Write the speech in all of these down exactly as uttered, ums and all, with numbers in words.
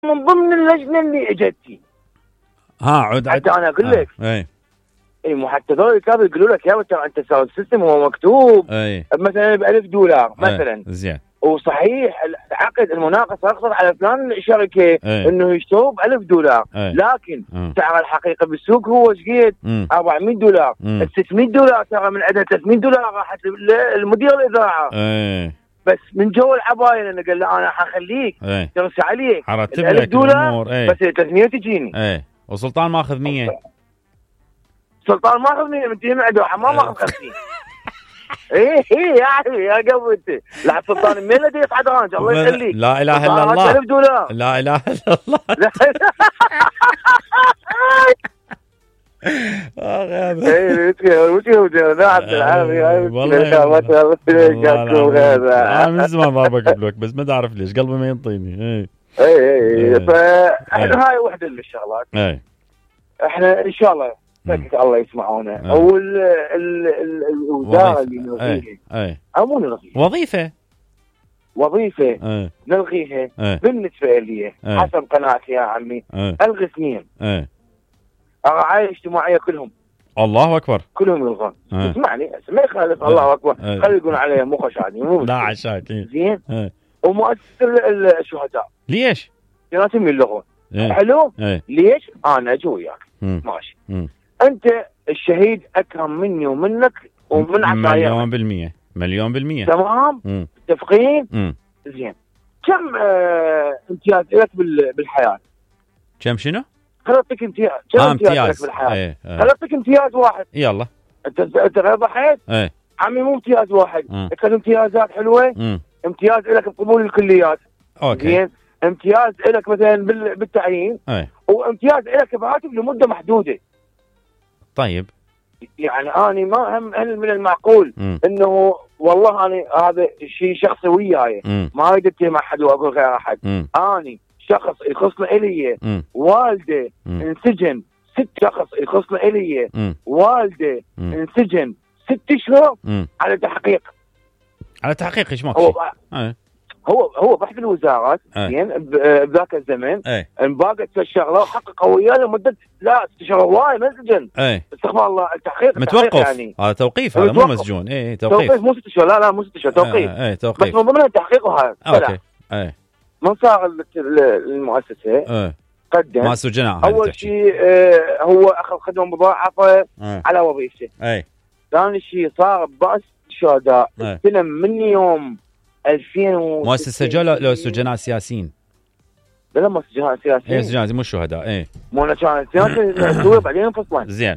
من ضمن اللجنه اللي اجتي. ها عد عد حتى انا اقول لك اي اي مو حتى ذول كانوا يقولوا لك يا ترى انت ساوند سيستم هو مكتوب اي مثلا ب ألف دولار مثلا. زين. وصحيح العقد المناقصه يقصد على فلان شركه ايه. انه يشتروا ب ألف دولار. ايه. لكن اه. سعر الحقيقي بالسوق هو شقيد أربعمية دولار. مم. ستمية دولار ترى من عندها ثلاثمية دولار راحت للمدير الاذاعه. ايه. بس من جو العبايه انا قال له انا حخليك ايه. ترسى عليك حرتب ألف لك دولار الامور. ايه. بس ثلاثمية تجيني. ايه. وسلطان ماخذ مية. سلطان ماخذ مية من تيم عنده حمام ماخذ خمسين. ايه ايه يعني يا قبل انت لا سلطان من الذي يصعد رانج الله يخليك. لا اله الا الله. ألف دولار. لا اله الا الله. اه غابة. ايه وش هو ده عبد العالمي والله انا من زمان ضاربك بلوك بس ما تعرف ليش قلبي ما ينطيني. ايه ايه فاحنا هاي وحده من الشغلات. ايه احنا ان شاء الله فكك الله يسمعونا. او الوزاره اللي نلغيها ايه او مو نلغيها وظيفه وظيفه ايه نلغيها. ايه بالنسبه لي ايه حسب قناعتي يا عمي ايه الغي اثنين. ايه الرعايه الاجتماعيه كلهم الله اكبر كلهم يلغون. ايه اسمعني ما يخالف الله اكبر. ايه خلي يقولون عليها مو خشعاني مو لا عشاك. ايه زين. ايه ومؤسسه الشهداء ليش؟ لازم يلغون. ايه حلو. ايه ليش؟ انا اجي وياك ماشي. مم. انت الشهيد اكرم مني ومنك ومن عطايا مليون بالمية مليون بالمية. تمام. مم. متفقين. مم. زين. كم آه امتياز لك بالحياه؟ كم شنو؟ خلطتك امتياز. كم آه امتياز, امتياز لك بالحياه؟ ايه ايه. خلطتك امتياز واحد. يلا انت انت غير ضحيت. ايه عمي مو امتياز واحد. مم. كان امتيازات حلوه. مم. امتياز لك بقبول الكليات. اوكي. زين. امتياز لك مثلا بالتعيين. ايه وامتياز لك براتب لمده محدوده. طيب يعني أنا ما هم هل من المعقول مم. إنه والله أنا هذا شيء شخصي وياي ما أريد أتهم أحد وأقول غير أحد. أنا شخص يخصنا إلي مم. والده مم. انسجن ست شخص يخصنا إلي مم. والده مم. انسجن ست شهور مم. على تحقيق. على تحقيق ايش هو ماكو ايه هو هو بحث الوزارات ايه. زين بذاك الزمن ايه انباقت الشغله وحققوا وياه لمده لا ست شهور واي ما انسجن. ايه استغفر الله التحقيق متوقف يعني. هذا توقيف هذا مو مسجون. ايه, إيه توقيف. توقيف مو ست شهور لا لا مو ست شهور توقيف. ايه, ايه توقيف بس من ضمنها التحقيق وهذا. اوكي. ايه من صار المؤسسه ايه قدم ما سجناء اول شيء آه هو اخذ خدمه مضاعفه ايه. على وظيفته. ايه ثاني شيء صار بأس الشهداء ايه. استلم من يوم ألفين مؤسسه سجلوا لو سجناء سياسيين. لا ما سجناء سياسيين. ايه سجناء مو الشهداء. ايه مو انا كان سياسي سوي بعدين انفصلن. زين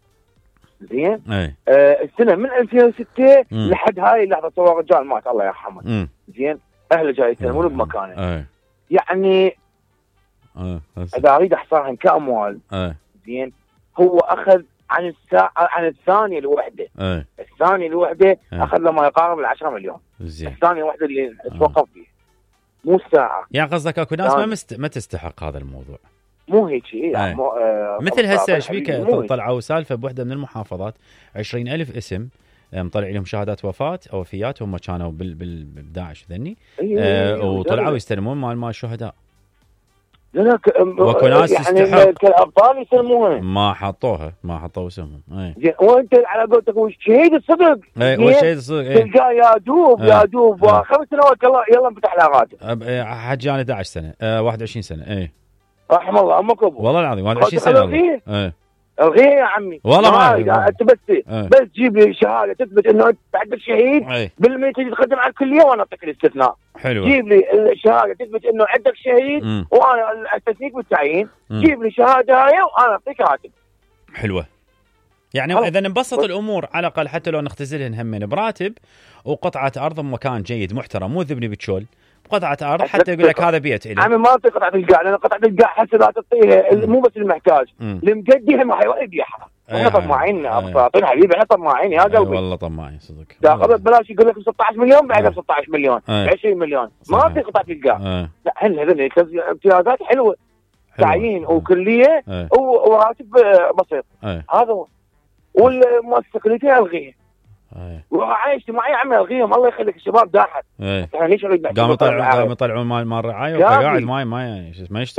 زين. ايه آه السنه من ألفين وستة لحد هاي اللحظه صور رجال مات الله يرحمه. زين اهله جاي يستلمون بمكانه. ايه يعني ايه اذا اريد احصاها كاموال. ايه زين هو اخذ عن الساعه عن الثانيه الوحده. ايه الثانيه الوحده ايه. اخذ له ما يقارب ال عشرة مليون. زين الثانيه الوحده اللي توقف فيها مو الساعه. يعني قصدك اكو ناس ما مست... ما تستحق هذا الموضوع. مو هيك شيء يعني مو آه مثل هسه ايش بيك طلعوا سالفه بوحده من المحافظات عشرين ألف اسم مطلع لهم شهادات وفاه او وفيات هم كانوا بال بال بداعش ذني. آه وطلعوا يستلمون مال مال الشهداء. لا لا واكو ناس يعني تستحق كالابطال يسموها ما حطوها ما حطوا اسمهم. اي زين وانت على قولتك هو شهيد الصدق. اي هو شهيد الصدق. تلقاه يا دوب يا دوب خمس سنوات يلا يلا انفتح له راتب. حجي انا احد عشر سنه آه واحد وعشرين سنه. اي رحم الله امك ابو والله العظيم واحد وعشرين سنه والله. اي الغيه يا عمي والله ما انت بس أه. بس جيب لي شهاده تثبت انه انت عندك شهيد بالمية تجي تقدم على الكليه وانا اعطيك الاستثناء. حلو. جيب لي الشهاده تثبت انه عندك شهيد م. وانا استثنيك بالتعيين. م. جيب لي شهاده هاي وانا اعطيك راتب. حلوه. يعني اذا نبسط الامور على الاقل حتى لو نختزلهن همين براتب وقطعه ارض بمكان جيد محترم مو ذبني بتشول قطعه ارض حتى يقول لك هذا بيت الي. عمي ما اعطي قطعه القاع لان قطعه القاع حتى لا تعطيها مو بس المحتاج المقدي هم حيوان يبيعها. احنا طماعين اعطينا حبيبي احنا طماعين يا قلبي. والله طماعين صدق. قبل بلاش يقول لك ستة عشر مليون بعدها ستة عشر مليون عشرين مليون ما اعطي قطعه القاع. لا هل هذول امتيازات حلوه تعيين وكليه وراتب بسيط. هذا هو والمؤسسه كليتها الغيها وعايشت معي عمي الغيهم الله يخليك الشباب داحت ايه يعني ايش اريد قاموا يطلعون قاموا يطلعون مال مال رعايه وقاعد ما ما ما